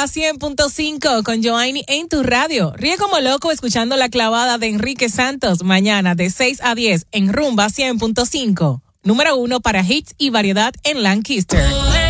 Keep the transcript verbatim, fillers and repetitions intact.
Rumba cien punto cinco con Joanny en tu radio. Ríe como loco escuchando la clavada de Enrique Santos mañana de seis a diez en Rumba cien punto cinco. Número uno para hits y variedad en Lancaster.